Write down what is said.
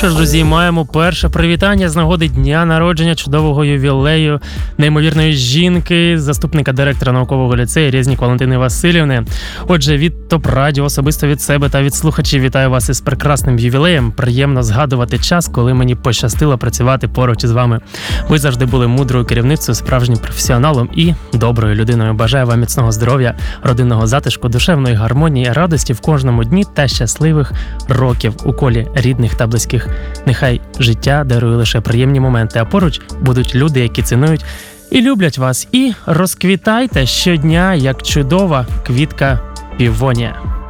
що ж, друзі, маємо перше привітання з нагоди дня народження чудового ювілею неймовірної жінки, заступника директора наукового ліцею Резнік Валентини Васильівни. Отже, від ТОП Радіо, особисто від себе та від слухачів вітаю вас із прекрасним ювілеєм. Приємно згадувати час, коли мені пощастило працювати поруч із вами. Ви завжди були мудрою керівницею, справжнім професіоналом і доброю людиною. Бажаю вам міцного здоров'я, родинного затишку, душевної гармонії, радості в кожному дні та щасливих років у колі рідних та близьких. Нехай життя дарує лише приємні моменти, а поруч будуть люди, які цінують і люблять вас. І розквітайте щодня, як чудова квітка півонія.